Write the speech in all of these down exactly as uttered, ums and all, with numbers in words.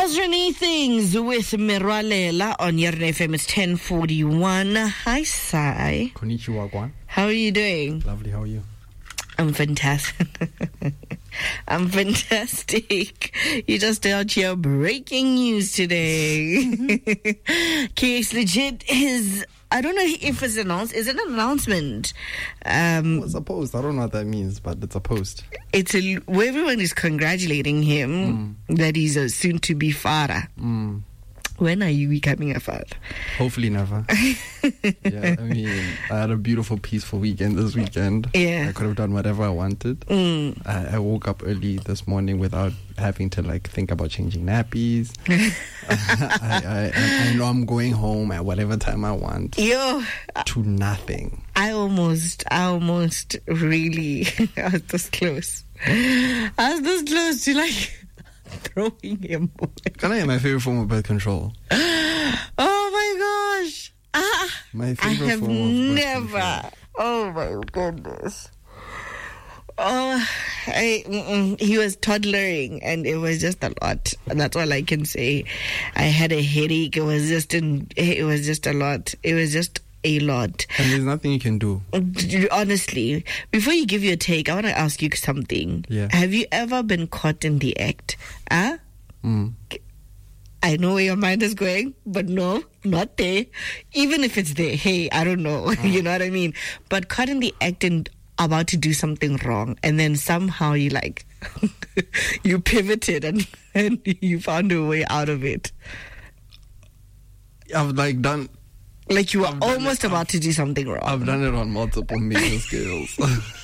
Azrani Things with Miralela on Yerna F M. It's ten forty-one. Hi, Sai. Konnichiwa, Guan. How are you doing? Lovely, how are you? I'm fantastic. I'm fantastic. You just out here breaking news today. K X Legit is, I don't know if it's announced. Is it an announcement? Um, well, it's a post. I don't know what that means, but it's a post. It's a, where everyone is congratulating him mm. that he's a soon-to-be father. Mm. When are you becoming a father? Hopefully never. Yeah, I mean, I had a beautiful, peaceful weekend this weekend. Yeah. I could have done whatever I wanted. Mm. I, I woke up early this morning without having to, like, think about changing nappies. I, I, I know I'm going home at whatever time I want. Yo. To nothing. I almost, I almost really, I was this close. I was this close to, like, throwing him away. Can I have my favorite form of birth control? Oh my gosh. Ah, my favorite I have form of birth never. control. Oh my goodness. Oh, I, mm-mm. He was toddlering and it was just a lot. That's all I can say. I had a headache. It was just in, it was just a lot. It was just a lot. And there's nothing you can do. Honestly, before you give your take, I want to ask you something. Yeah. Have you ever been caught in the act? Huh? Mm. I know where your mind is going, but no, not there. Even if it's there, hey, I don't know. Oh. You know what I mean? But caught in the act and about to do something wrong, and then somehow you like, you pivoted and, and you found a way out of it. I've like done... Like you were almost it, about I've, to do something wrong. I've done it on multiple major scales.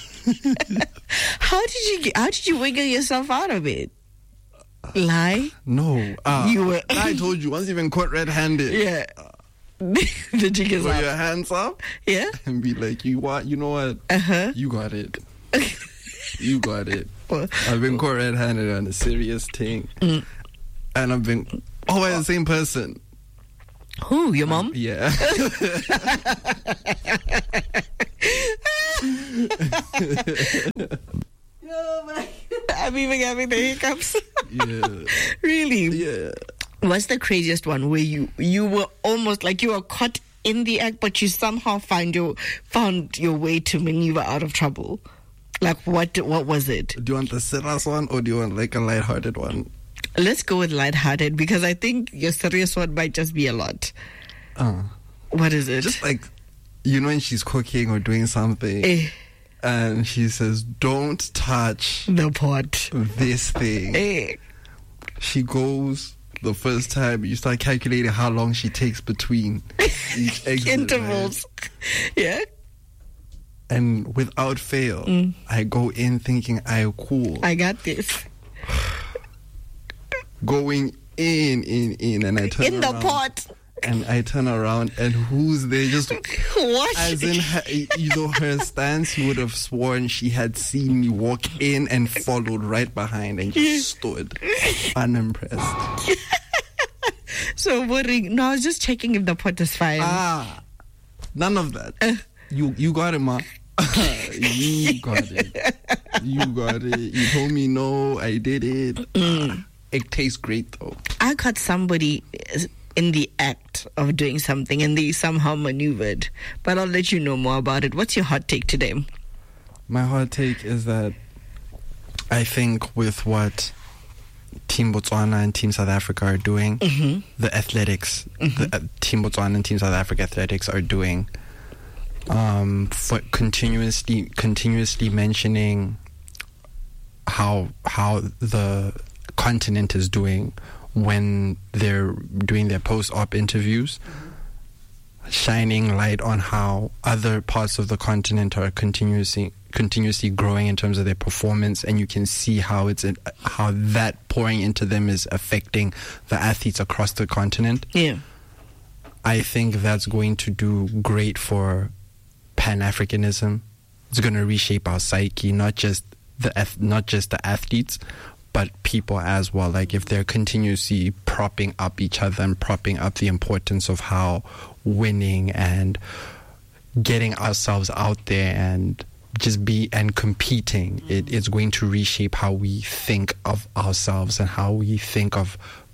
How did you get, how did you wiggle yourself out of it? Lie? No. Uh, you were. I told you, once you've been caught red-handed. Yeah. The jig is throw up. your hands up. Yeah. And be like, you what? You know what? Uh-huh. You got it. You got it. Well, I've been caught red-handed on a serious thing. Mm. And I've been all by the same person. Who? Your mom? Yeah. Oh my! I'm even having the hiccups. Yeah. Really? Yeah. What's the craziest one where you you were almost like you were caught in the act, but you somehow found your found your way to maneuver out of trouble? Like what? What was it? Do you want the serious one or do you want like a lighthearted one? Let's go with lighthearted because I think your serious one might just be a lot. Uh, what is it? Just like, you know, when she's cooking or doing something, eh. and she says, "Don't touch the pot, this thing." Eh. She goes the first time. You start calculating how long she takes between each exit, intervals. Right? Yeah. And without fail, mm. I go in thinking I'm cool. I got this. Going in, in, in, and I turn in the around, pot. And I turn around, and who's there? Just what? As in, her, you know, her stance. You would have sworn she had seen me walk in and followed right behind, and just stood unimpressed. So worrying. No, I was just checking if the pot is fine. Ah, none of that. Uh, you, you got it, ma. You got it. You got it. You told me no. I did it. Mm. It tastes great though. I caught somebody in the act of doing something and they somehow maneuvered. But I'll let you know more about it. What's your hot take today? My hot take is that I think with what Team Botswana and Team South Africa are doing, mm-hmm. the athletics, mm-hmm. the uh, Team Botswana and Team South Africa athletics are doing, um, for continuously, continuously mentioning how how the continent is doing when they're doing their post-op interviews, mm-hmm. shining light on how other parts of the continent are continuously continuously growing in terms of their performance, and you can see how it's how that pouring into them is affecting the athletes across the continent. Yeah, I think that's going to do great for Pan-Africanism. It's going to reshape our psyche, not just the not just the athletes, but people as well. Like if they're continuously propping up each other and propping up the importance of how winning and getting ourselves out there and just be and competing, mm-hmm. it, it's going to reshape how we think of ourselves and how we think of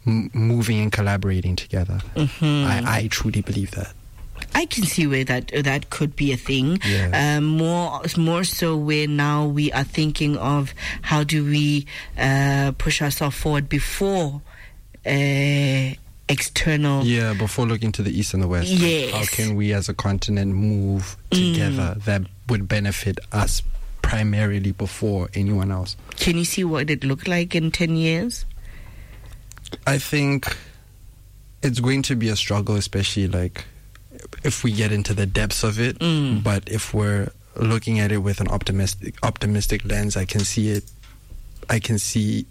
m- moving and collaborating together. Mm-hmm. I, I truly believe that. I can see where that that could be a thing. Yeah. Um, more more so where now we are thinking of how do we uh, push ourselves forward before uh, external. Yeah, before looking to the east and the west. like, Yes. how can we as a continent move together that would benefit us primarily before anyone else? Can you see what it looked like in ten years? I think it's going to be a struggle, especially like if we get into the depths of it. Mm. But if we're looking at it with an optimistic optimistic lens, I can see it. I can see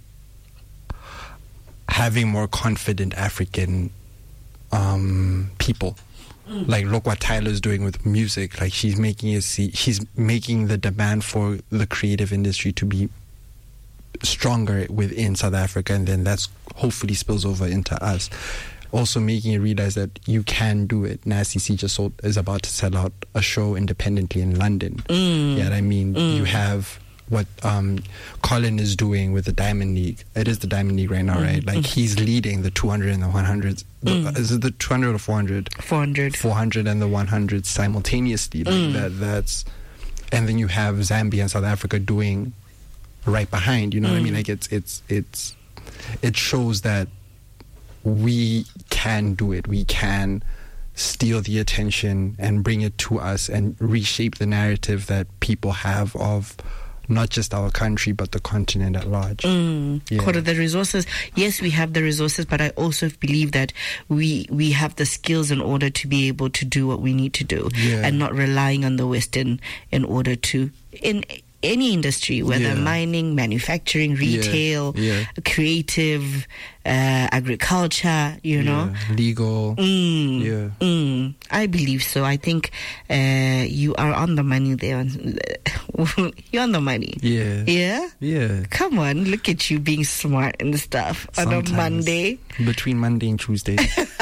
having more confident African um, people. Mm. Like, look what Tyler's doing with music. Like, she's making it see, she's making the demand for the creative industry to be stronger within South Africa, and then that's hopefully spills over into us. Also making you realize that you can do it. Nasty C just sold, is about to sell out a show independently in London. Mm. Yeah, I mean, Mm. you have what um, Colin is doing with the Diamond League. It is the Diamond League right now, Mm. right? Like, Mm. he's leading the two hundred and the one hundreds. Mm. The, is it the two hundred or four hundred? four hundred. four hundred and the one hundred simultaneously. Like Mm. that, that's, and then you have Zambia and South Africa doing right behind. You know what I mean? Mm. Like, it's it's it's it shows that we can do it. We can steal the attention and bring it to us and reshape the narrative that people have of not just our country but the continent at large. Mm. Yeah. What are the resources? Yes, we have the resources, but I also believe that we we have the skills in order to be able to do what we need to do, Yeah. and not relying on the Western in order to in any industry, whether Yeah. mining, manufacturing, retail, Yeah. creative, uh, agriculture. You know. Yeah. Legal. Mm. Yeah. Mm, I believe so. I think uh, you are on the money there. You're on the money. Yeah. Yeah? Yeah. Come on, look at you being smart and stuff on a Sometimes. Monday. Between Monday and Tuesday.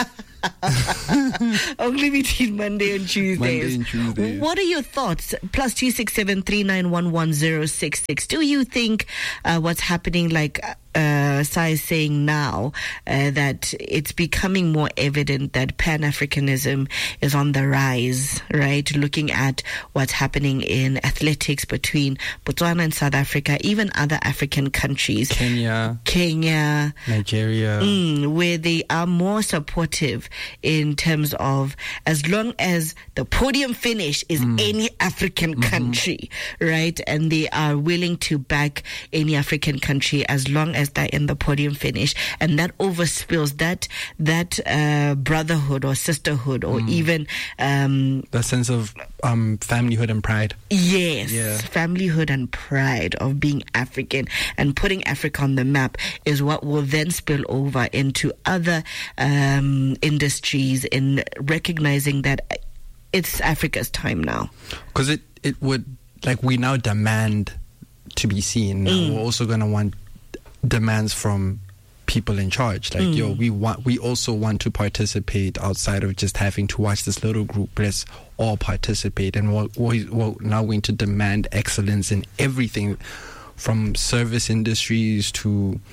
Only between Monday and Tuesdays. Monday and Tuesdays. What are your thoughts? Plus two six seven three nine one one zero six six. Do you think uh, what's happening, like uh, Sai is saying now, uh, that it's becoming more evident that Pan-Africanism is on the rise, right? Looking at what's happening in athletics between Botswana and South Africa, even other African countries, Kenya, Kenya, Nigeria. Mm, where they are more supportive in terms of as long as the podium finish is Mm. any African Mm-hmm. country, right? And they are willing to back any African country as long as they're in the podium finish. And that overspills that that uh, brotherhood or sisterhood or Mm. even um, That sense of um, familyhood and pride. yes, Yeah. familyhood and pride of being African and putting Africa on the map is what will then spill over into other um, industries in recognizing that it's Africa's time now. Because it, it would, like, we now demand to be seen. Now Mm. we're also going to want demands from people in charge. Like, Mm. yo, we want, we also want to participate outside of just having to watch this little group. Let's all participate. And we're, we're, we're now going to demand excellence in everything from service industries to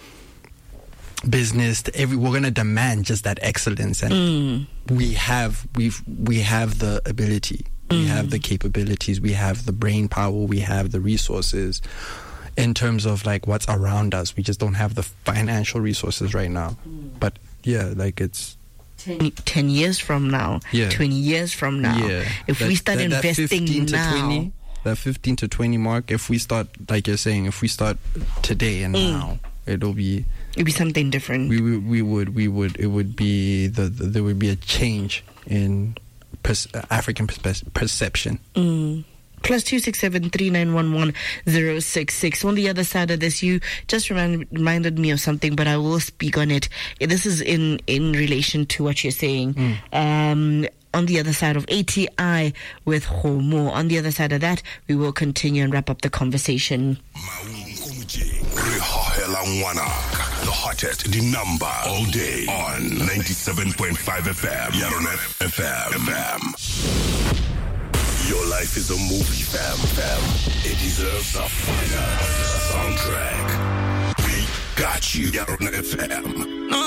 business to every, we're going to demand just that excellence. And Mm. we have, we've, we have the ability. We have the capabilities, we have the brain power, we have the resources in terms of like what's around us. We just don't have the financial resources right now. But yeah, like it's ten, ten years from now, Yeah. twenty years from now, yeah. if That- we start that- that investing fifteen to now, twenty, that fifteen to twenty mark, if we start, like you're saying, if we start today and Mm. now, it'll be it'd be something different. we, we we would we would it would be the, the there would be a change in pers- African perspe- perception. Mm. Plus two six seven three nine one one zero six six. On the other side of this, you just remind, reminded me of something, but I will speak on it. This is in in relation to what you're saying. Mm. Um, on the other side of A T I with Homo. On the other side of that, we will continue and wrap up the conversation. The hottest, the number all day on ninety-seven point five F M. Yarona F M. F M. Your life is a movie, fam, fam. It deserves a fire soundtrack. We got you, Yarona F M.